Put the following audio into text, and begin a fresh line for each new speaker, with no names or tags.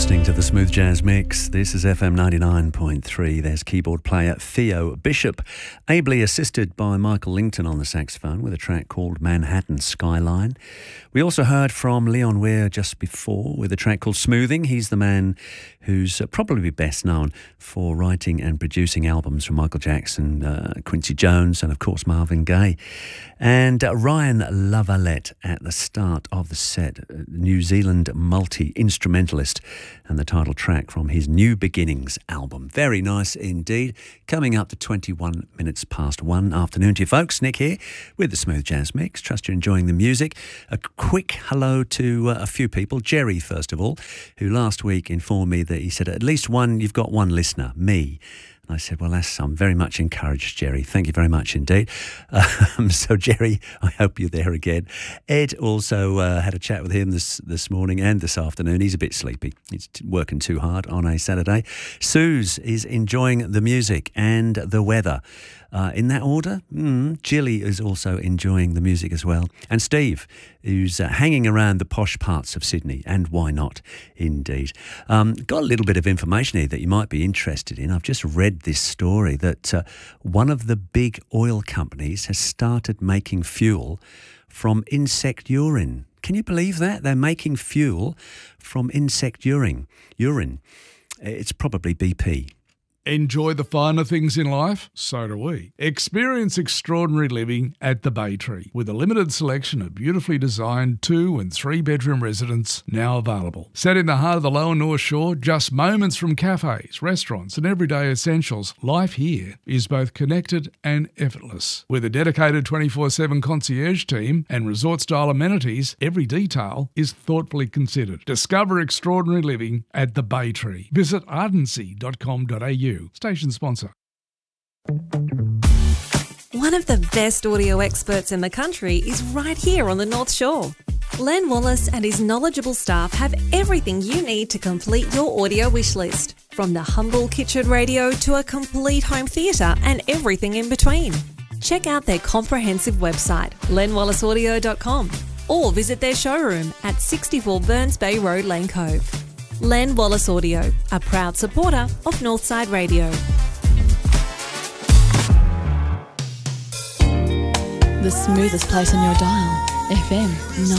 listening to the Smooth Jazz Mix. This is FM 99.3. There's keyboard player Theo Bishop, ably assisted by Michael Lington on the saxophone with a track called Manhattan Skyline. We also heard from Leon Weir just before with a track called Smoothing. He's the man who's probably best known for writing and producing albums from Michael Jackson, Quincy Jones and, of course, Marvin Gaye. And Ryan Lavalette at the start of the set, New Zealand multi-instrumentalist, and the title track from his New Beginnings album. Very nice indeed. Coming up to 21 minutes past 1. Afternoon to you folks. Nick here with the Smooth Jazz Mix. Trust you're enjoying the music. A quick hello to a few people. Jerry, first of all, who last week informed me that he said at least you've got one listener, me. I said, well, I'm very much encouraged, Jerry. Thank you very much indeed. So, Jerry, I hope you're there again. Ed also had a chat with him this morning and this afternoon. He's a bit sleepy. He's working too hard on a Saturday. Suze is enjoying the music and the weather. In that order, Jilly is also enjoying the music as well. And Steve, who's hanging around the posh parts of Sydney, and why not, indeed. Got a little bit of information here that you might be interested in. I've just read this story that one of the big oil companies has started making fuel from insect urine. Can you believe that? They're making fuel from insect urine. It's probably BP.
Enjoy the finer things in life? So do we. Experience extraordinary living at the Bay Tree with a limited selection of beautifully designed 2- and 3-bedroom residences now available. Set in the heart of the Lower North Shore, just moments from cafes, restaurants and everyday essentials, life here is both connected and effortless. With a dedicated 24/7 concierge team and resort-style amenities, every detail is thoughtfully considered. Discover extraordinary living at the Bay Tree. Visit ardency.com.au. Station sponsor.
One of the best audio experts in the country is right here on the North Shore. Len Wallace and his knowledgeable staff have everything you need to complete your audio wish list, from the humble kitchen radio to a complete home theatre and everything in between. Check out their comprehensive website, lenwallaceaudio.com, or visit their showroom at 64 Burns Bay Road, Lane Cove. Len Wallace Audio, a proud supporter of Northside Radio.
The smoothest place on your dial, FM 9.